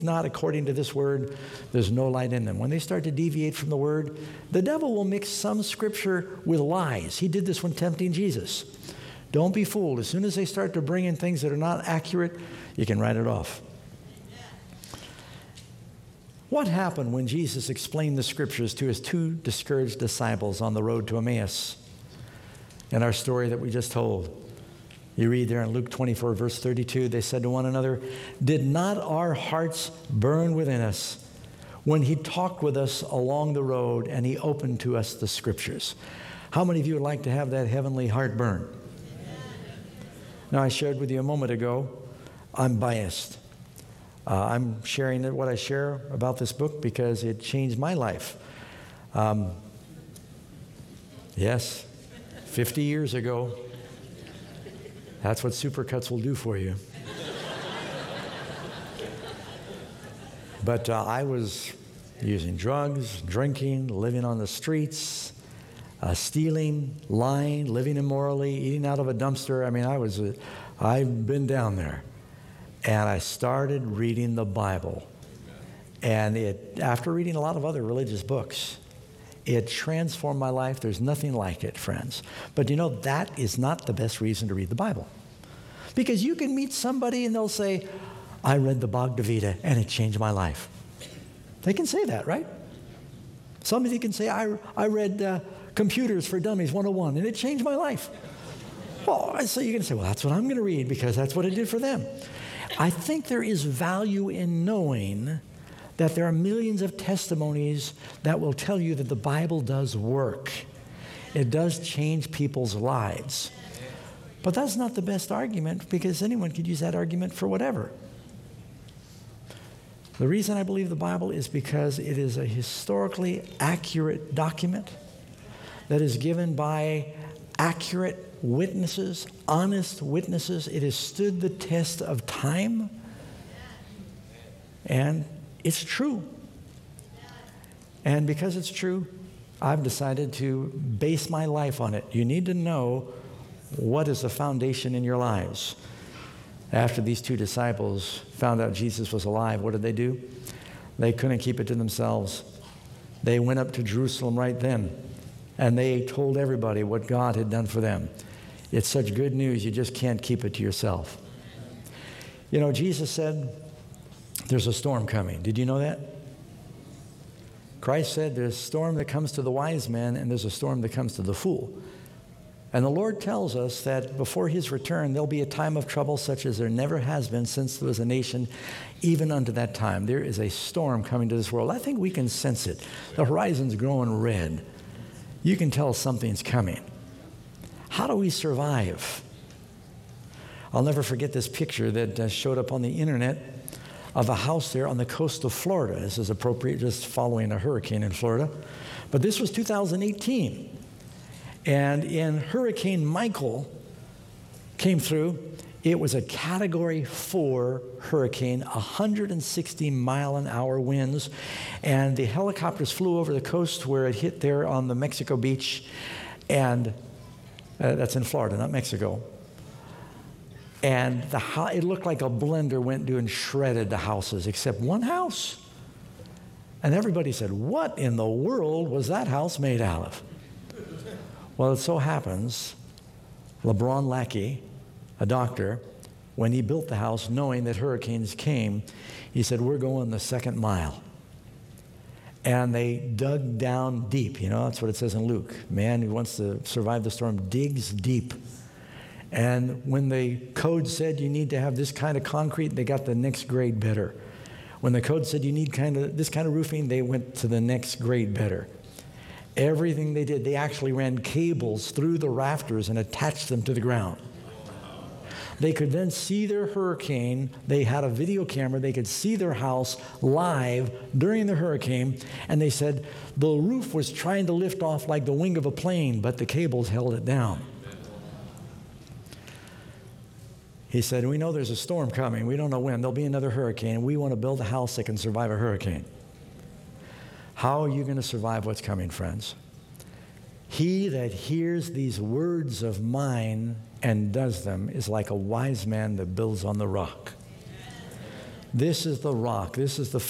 not according to this word, there's no light in them. When they start to deviate from the word, the devil will mix some scripture with lies. He did this when tempting Jesus. Don't be fooled. As soon as they start to bring in things that are not accurate, you can write it off. What happened when Jesus explained the scriptures to his two discouraged disciples on the road to Emmaus? In our story that we just told, you read there in Luke 24, verse 32, they said to one another, "Did not our hearts burn within us when he talked with us along the road and he opened to us the scriptures?" How many of you would like to have that heavenly heart burn? Now, I shared with you a moment ago, I'm biased. I'm sharing what I share about this book because it changed my life. Yes, 50 years ago. That's what Supercuts will do for you. But I was using drugs, drinking, living on the streets, stealing, lying, living immorally, eating out of a dumpster. I mean, I've been down there. And I started reading the Bible. And after reading a lot of other religious books, it transformed my life. There's nothing like it, friends. But you know, that is not the best reason to read the Bible. Because you can meet somebody and they'll say, "I read the Bhagavad Gita and it changed my life." They can say that, right? Somebody can say, I read Computers for Dummies 101 and it changed my life. Well, so you're going to say, well, that's what I'm going to read because that's what it did for them. I think there is value in knowing that there are millions of testimonies that will tell you that the Bible does work. It does change people's lives. But that's not the best argument because anyone could use that argument for whatever. The reason I believe the Bible is because it is a historically accurate document that is given by accurate witnesses, honest witnesses. It has stood the test of time, and it's true. And because it's true, I've decided to base my life on it. You need to know what is the foundation in your lives. After these two disciples found out Jesus was alive, what did they do? They couldn't keep it to themselves. They went up to Jerusalem right then, and they told everybody what God had done for them. It's such good news, you just can't keep it to yourself. You know, Jesus said, there's a storm coming. Did you know that? Christ said there's a storm that comes to the wise man and there's a storm that comes to the fool. And the Lord tells us that before his return, there'll be a time of trouble such as there never has been since there was a nation, even unto that time. There is a storm coming to this world. I think we can sense it. The horizon's growing red. You can tell something's coming. How do we survive? I'll never forget this picture that showed up on the internet of a house there on the coast of Florida. This is appropriate, just following a hurricane in Florida. But this was 2018. And in Hurricane Michael came through. It was a Category 4 hurricane, 160-mile-an-hour winds. And the helicopters flew over the coast where it hit there on the Mexico beach. And that's in Florida, not Mexico. And it looked like a blender went through and shredded the houses, except one house. And everybody said, what in the world was that house made out of? Well, it so happens, LeBron Lackey, a doctor, when he built the house, knowing that hurricanes came, he said, we're going the second mile. And they dug down deep. You know, that's what it says in Luke. Man who wants to survive the storm digs deep. And when the code said you need to have this kind of concrete, they got the next grade better. When the code said you need this kind of roofing, they went to the next grade better. Everything they did, they actually ran cables through the rafters and attached them to the ground. They could then see their hurricane. They had a video camera. They could see their house live during the hurricane. And they said the roof was trying to lift off like the wing of a plane, but the cables held it down. He said, we know there's a storm coming. We don't know when. There'll be another hurricane. And we want to build a house that can survive a hurricane. How are you going to survive what's coming, friends? He that hears these words of mine and does them is like a wise man that builds on the rock. This is the rock. This is the